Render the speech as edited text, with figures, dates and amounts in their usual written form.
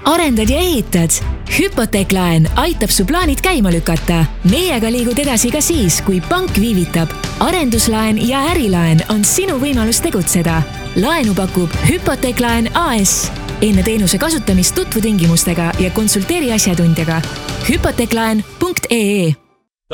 arendad ja ehitad? Hüpoteeklaen aitab su plaanid käima lükata. Meiega liigud edasi ka siis, kui pank viivitab. Arenduslaen ja ärilaen on sinu võimalus tegutseda. Laenu pakub Hüpoteeklaen AS. Enne teenuse kasutamist tutvu tingimustega ja konsulteeri asjatundjaga. Hüpoteeklaen.ee